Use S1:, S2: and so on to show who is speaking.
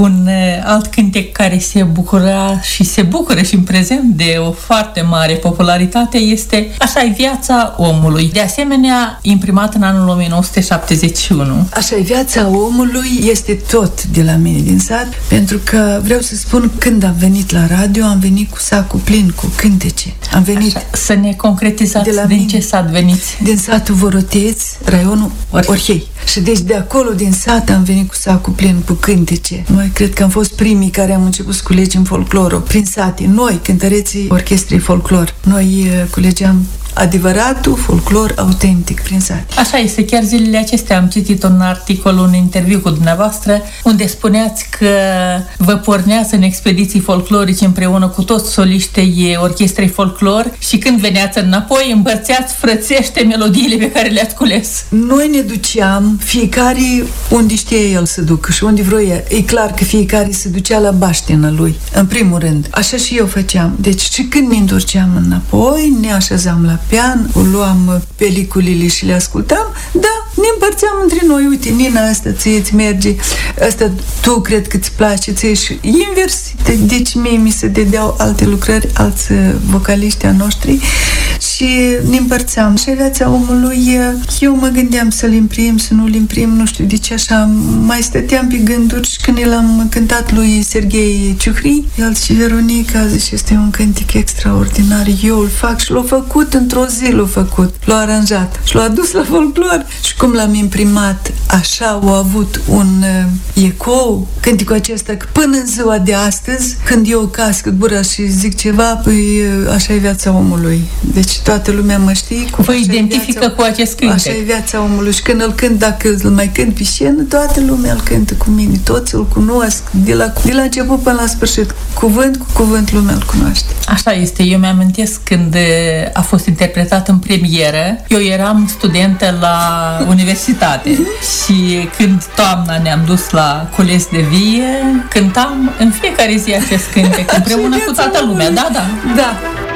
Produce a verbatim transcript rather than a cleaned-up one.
S1: un alt cântec care se bucura și se bucură și în prezent de o foarte mare popularitate este Așa-i viața omului. De asemenea, imprimat în anul o mie nouă sute șaptezeci și unu.
S2: Așa-i viața omului este tot de la mine din sat, pentru că vreau să spun, când am venit la radio, am venit cu sacul plin, cu cântece. Am venit.
S1: Așa, să ne concretizați de la din mine, ce sat veniți?
S2: Din satul Voroteț, raionul Orhei. Și deci de acolo, din sat, am venit cu sacul plin cu cântece. Noi cred că am fost primii care am început să culegem folclorul prin sate. Noi, cântăreții orchestrei folclor. Noi culegeam adevăratul folclor autentic prin sate.
S1: Așa este, chiar zilele acestea am citit un articol, un interviu cu dumneavoastră, unde spuneați că vă porneați în expediții folclorice împreună cu toți soliștii orchestrei folclor și când veneați înapoi împărțeați frățește melodiile pe care le-ați cules.
S2: Noi ne duceam, fiecare unde știe el să ducă și unde vroia. E clar că fiecare se ducea la baștina lui, în primul rând. Așa și eu făceam. Deci și când ne întorceam înapoi, ne așezam la pian, luam peliculile și le ascultam, da, ne împărțeam între noi. Uite, Nina, asta ție-ți merge, asta tu cred că îți place, ție și invers. Deci mie mi se dădeau alte lucrări, alți vocaliști a noștri și ne împărțeam. Și viața omului, eu mă gândeam să-l imprim, să nu-l imprim, nu știu de ce așa, mai stăteam pe gânduri și când l-am cântat lui Serghei Ciuhri, el și Veronica, zice, este un cântec extraordinar, eu îl fac și l-a făcut într-o zi, l-a făcut, l-a aranjat și l-a dus la folclor. Și cum l-am imprimat, așa au avut un uh, ecou cântecul acesta, că până în ziua de astăzi, când eu cască gura și zic ceva, păi așa e viața omului. Deci toată lumea mă știe.
S1: Vă identifică viața, cu acest cântec.
S2: Așa e viața omului. Și când îl cânt, dacă îl mai cânt pe scenă, toată lumea îl cântă cu mine. Toți îl cunosc, de la, de la început până la sfârșit. Cuvânt cu cuvânt lumea îl cunoaște.
S1: Așa este. Eu mi-amintesc când a fost interpretat în premieră. Eu eram studentă la universitate și când toamna ne-am dus la Cules de Vie, cântam în fiecare zi acest cântec împreună cu toată lumea. Da, da.
S2: Da.